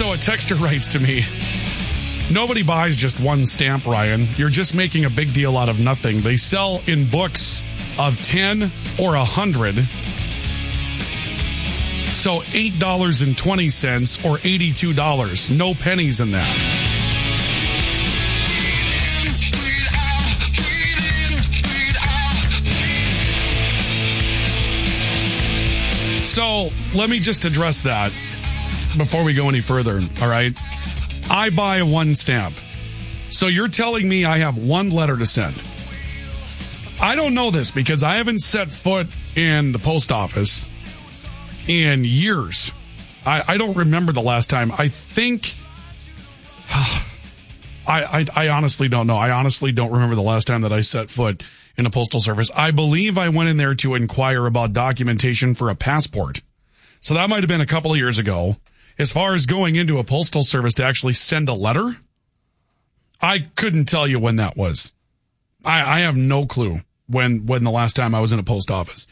So a texter writes to me, nobody buys just one stamp, Ryan. You're just making a big deal out of nothing. They sell in books of 10 or 100. So $8.20 or $82. No pennies in that. So let me just address that before we go any further, all right? I buy one stamp. So you're telling me I have one letter to send. I don't know this because I haven't set foot in the post office in years. I don't remember the last time. I think... I honestly don't know. I honestly don't remember the last time that I set foot in a postal service. I believe I went in there to inquire about documentation for a passport. So that might have been a couple of years ago. As far as going into a postal service to actually send a letter, I couldn't tell you when that was. I have no clue when the last time I was in a post office.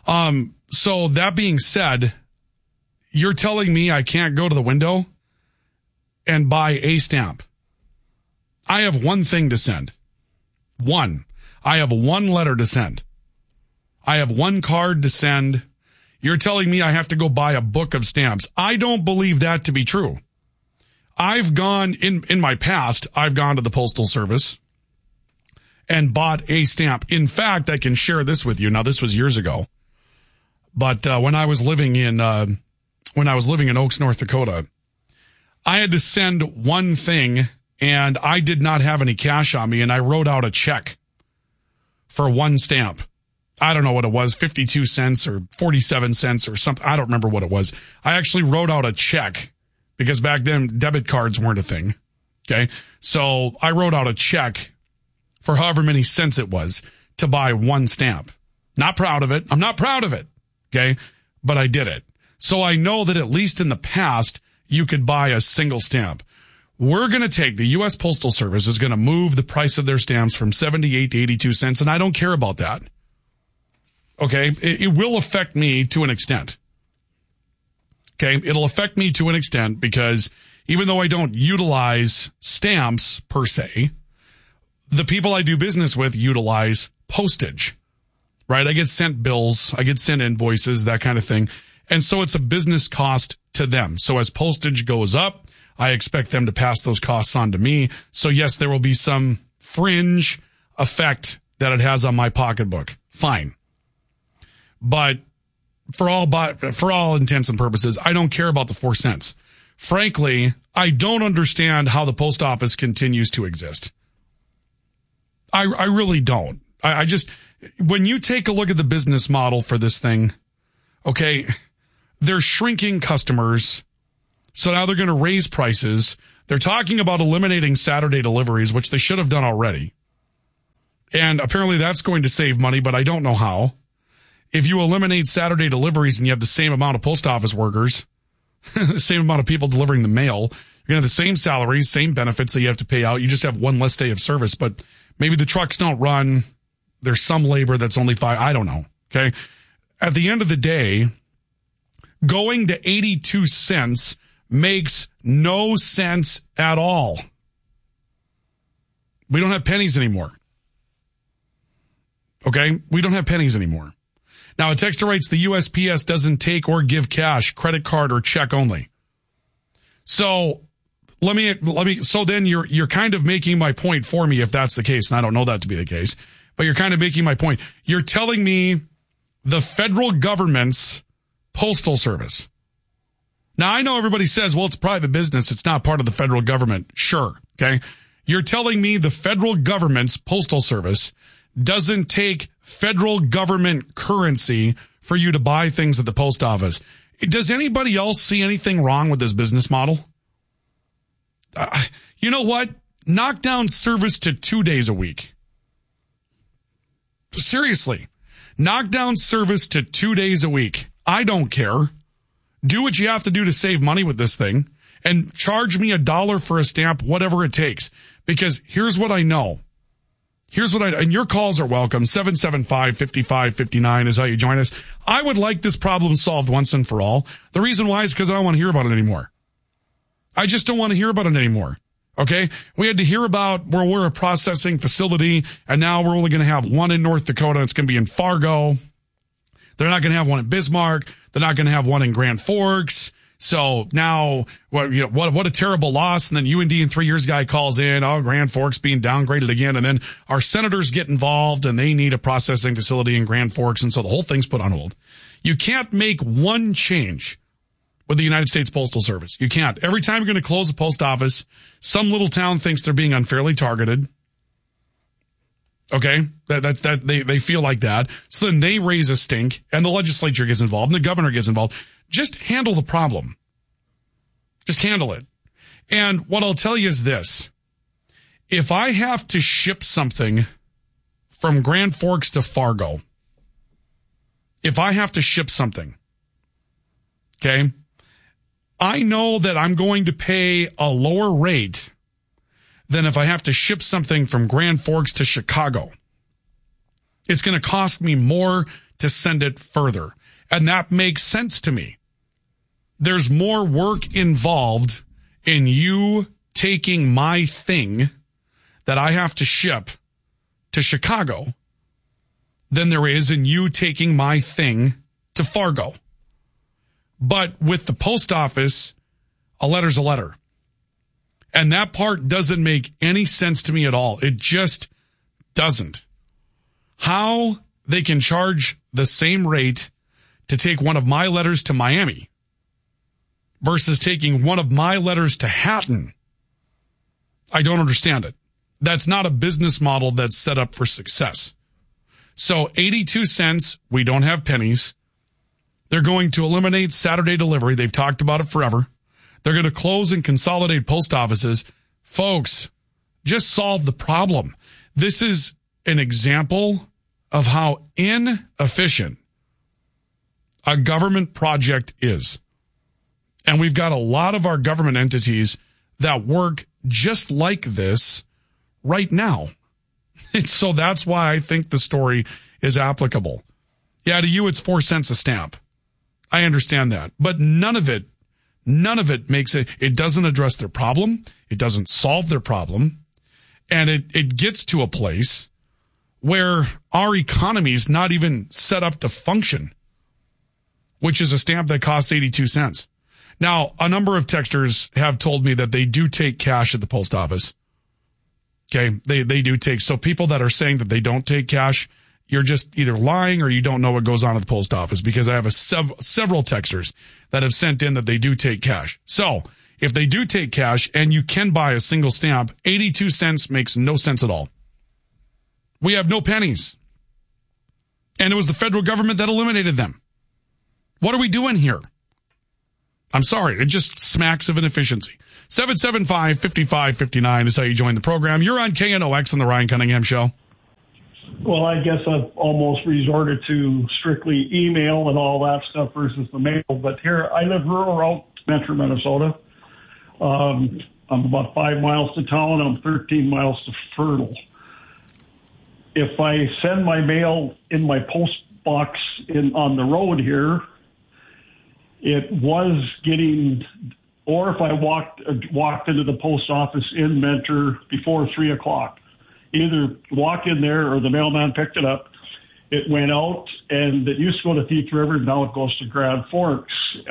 So that being said, you're telling me I can't go to the window and buy a stamp. I have one thing to send. One. I have one letter to send. I have one card to send. You're telling me I have to go buy a book of stamps. I don't believe that to be true. I've gone, in my past, I've gone to the Postal Service and bought a stamp. In fact, I can share this with you. Now, this was years ago. But when I was living in Oaks, North Dakota, I had to send one thing, and I did not have any cash on me, and I wrote out a check for one stamp. I don't know what it was, 52 cents or 47 cents or something. I don't remember what it was. I actually wrote out a check because back then debit cards weren't a thing. Okay. So I wrote out a check for however many cents it was to buy one stamp. Not proud of it. I'm not proud of it. Okay. But I did it. So I know that at least in the past, you could buy a single stamp. We're going to take the U.S. Postal Service is going to move the price of their stamps from 78 to 82 cents, and I don't care about that. Okay? It will affect me to an extent. Okay? It'll affect me to an extent because even though I don't utilize stamps per se, the people I do business with utilize postage. Right? I get sent bills, I get sent invoices, that kind of thing. And so it's a business cost to them. So as postage goes up, I expect them to pass those costs on to me. So yes, there will be some fringe effect that it has on my pocketbook. Fine. But for all intents and purposes, I don't care about the 4 cents. Frankly, I don't understand how the post office continues to exist. I really don't. I just, when you take a look at the business model for this thing, okay, they're shrinking customers. So now they're going to raise prices. They're talking about eliminating Saturday deliveries, which they should have done already. And apparently that's going to save money, but I don't know how. If you eliminate Saturday deliveries and you have the same amount of post office workers, the same amount of people delivering the mail, you're going to have the same salaries, same benefits that you have to pay out. You just have one less day of service, but maybe the trucks don't run. There's some labor that's only 5. I don't know. Okay. At the end of the day, going to 82 cents makes no sense at all. We don't have pennies anymore. Okay? We don't have pennies anymore. Now, a texter writes, the USPS doesn't take or give cash, credit card, or check only. So so then you're kind of making my point for me if that's the case, and I don't know that to be the case, but you're kind of making my point. You're telling me the federal government's postal service. Now, I know everybody says, well, it's private business. It's not part of the federal government. Sure. Okay. You're telling me the federal government's postal service doesn't take federal government currency for you to buy things at the post office. Does anybody else see anything wrong with this business model? You know what? Knock down service to 2 days a week. Seriously. Knock down service to 2 days a week. I don't care. Do what you have to do to save money with this thing and charge me $1 for a stamp, whatever it takes. Because here's what I know. And your calls are welcome. 775-5559 is how you join us. I would like this problem solved once and for all. The reason why is because I don't want to hear about it anymore. I just don't want to hear about it anymore. Okay? We had to hear about where we're a processing facility, and now we're only going to have one in North Dakota. It's going to be in Fargo. They're not going to have one in Bismarck. They're not going to have one in Grand Forks. So now, what a terrible loss. And then UND in 3 years guy calls in, Grand Forks being downgraded again. And then our senators get involved and they need a processing facility in Grand Forks. And so the whole thing's put on hold. You can't make one change with the United States Postal Service. You can't. Every time you're going to close a post office, some little town thinks they're being unfairly targeted. Okay, that they feel like that. So then they raise a stink and the legislature gets involved and the governor gets involved. Just handle the problem. Just handle it. And what I'll tell you is this. If I have to ship something from Grand Forks to Fargo, if I have to ship something, okay, I know that I'm going to pay a lower rate than if I have to ship something from Grand Forks to Chicago. It's going to cost me more to send it further. And that makes sense to me. There's more work involved in you taking my thing that I have to ship to Chicago than there is in you taking my thing to Fargo. But with the post office, a letter's a letter. And that part doesn't make any sense to me at all. It just doesn't. How they can charge the same rate to take one of my letters to Miami versus taking one of my letters to Hatton, I don't understand it. That's not a business model that's set up for success. So 82 cents, we don't have pennies. They're going to eliminate Saturday delivery. They've talked about it forever. They're going to close and consolidate post offices. Folks, just solve the problem. This is an example of how inefficient a government project is. And we've got a lot of our government entities that work just like this right now. And so that's why I think the story is applicable. Yeah, to you, it's 4 cents a stamp. I understand that. But none of it makes it doesn't address their problem. It doesn't solve their problem. And it gets to a place where our economy is not even set up to function, which is a stamp that costs 82 cents. Now, a number of texters have told me that they do take cash at the post office. Okay, they do take. So people that are saying that they don't take cash, you're just either lying or you don't know what goes on at the post office, because I have several texters that have sent in that they do take cash. So if they do take cash and you can buy a single stamp, 82 cents makes no sense at all. We have no pennies. And it was the federal government that eliminated them. What are we doing here? I'm sorry, it just smacks of inefficiency. 775-5559 is how you join the program. You're on KNOX on the Ryan Cunningham Show. Well, I guess I've almost resorted to strictly email and all that stuff versus the mail. But here, I live rural out Metro, Minnesota. I'm about 5 miles to town. I'm 13 miles to Fertile. If I send my mail in my post box on the road here, it was getting, or if I walked into the post office in Mentor before 3 o'clock, either walk in there or the mailman picked it up. It went out, and it used to go to Thief River. Now it goes to Grand Forks.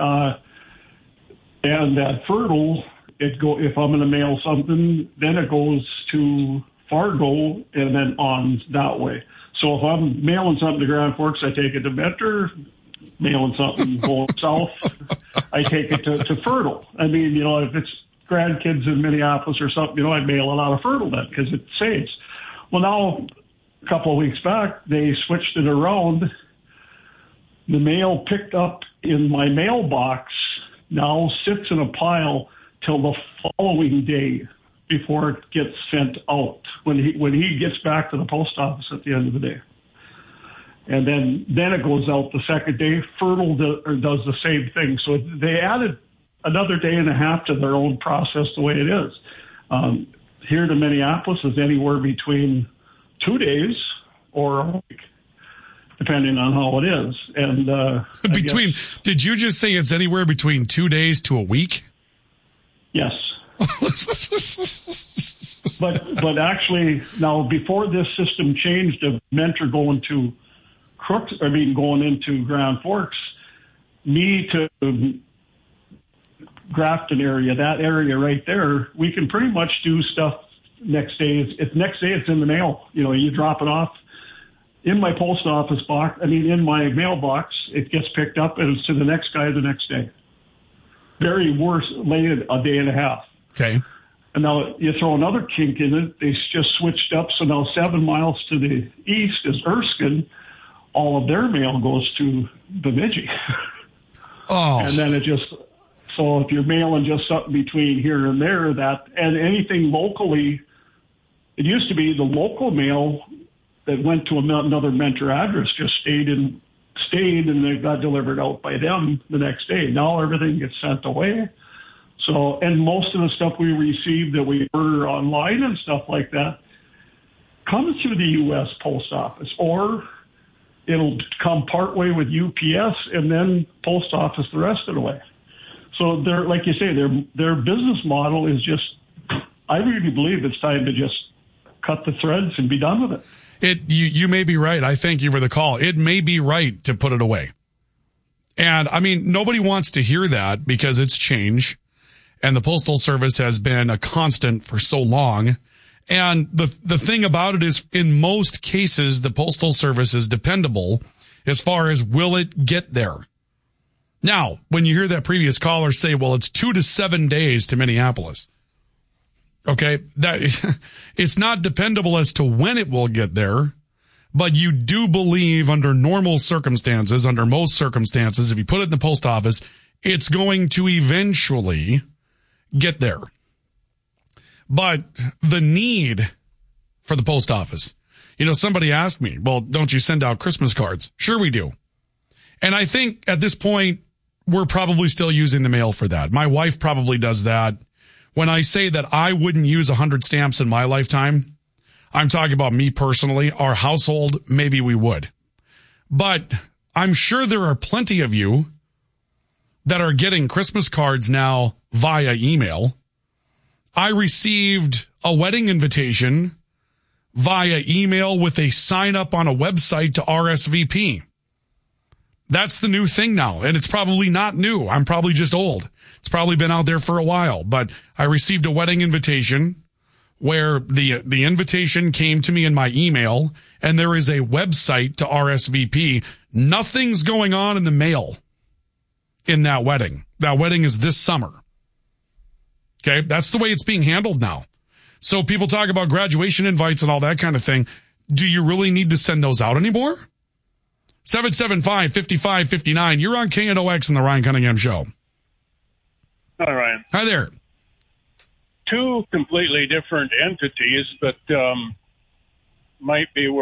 And at Fertile, if I'm going to mail something, then it goes to Fargo and then on that way. So if I'm mailing something to Grand Forks, I take it to Mentor. Mailing something going south, I take it to Fertile. I mean, if it's grandkids in Minneapolis or something, I'd mail it out of Fertile then because it saves. Well, now, a couple of weeks back, they switched it around. The mail picked up in my mailbox now sits in a pile till the following day before it gets sent out, when he gets back to the post office at the end of the day. And then it goes out the second day. Fertile does the same thing. So they added another day and a half to their own process the way it is. Here to Minneapolis is anywhere between 2 days or a week, depending on how it is. And did you just say it's anywhere between 2 days to a week? Yes. But actually, now before this system changed of Mentor going to going into Grand Forks, me to Grafton area, that area right there, we can pretty much do stuff next day. It's in the mail. You drop it off in my post office box. In my mailbox, it gets picked up and it's to the next guy the next day. Very worse, late a day and a half. Okay. And now you throw another kink in it. They just switched up. So now 7 miles to the east is Erskine. All of their mail goes to Bemidji. Oh. And then so if you're mailing just something between here and there, and anything locally, it used to be the local mail that went to another Mentor address just stayed and they got delivered out by them the next day. Now everything gets sent away. So, and most of the stuff we receive that we order online and stuff like that comes through the U.S. Post Office, or it'll come partway with UPS and then Post Office the rest of the way. So they're, like you say, their business model is just, I really believe it's time to just cut the threads and be done with it. You may be right. I thank you for the call. It may be right to put it away. And nobody wants to hear that because it's change. And the Postal Service has been a constant for so long. And the thing about it is, in most cases, the Postal Service is dependable as far as will it get there. Now, when you hear that previous caller say, well, it's 2 to 7 days to Minneapolis. Okay, it's not dependable as to when it will get there, but you do believe under normal circumstances, under most circumstances, if you put it in the post office, it's going to eventually get there. But the need for the post office, somebody asked me, well, don't you send out Christmas cards? Sure we do. And I think at this point, we're probably still using the mail for that. My wife probably does that. When I say that I wouldn't use 100 stamps in my lifetime, I'm talking about me personally. Our household, maybe we would. But I'm sure there are plenty of you that are getting Christmas cards now via email. I received a wedding invitation via email with a sign up on a website to RSVP. That's the new thing now, and it's probably not new. I'm probably just old. It's probably been out there for a while, but I received a wedding invitation where the invitation came to me in my email, and there is a website to RSVP. Nothing's going on in the mail in that wedding. That wedding is this summer. Okay, that's the way it's being handled now. So people talk about graduation invites and all that kind of thing. Do you really need to send those out anymore? 775-5559. You're on KNOX in the Ryan Cunningham Show. Hi, Ryan. Hi there. Two completely different entities, but might be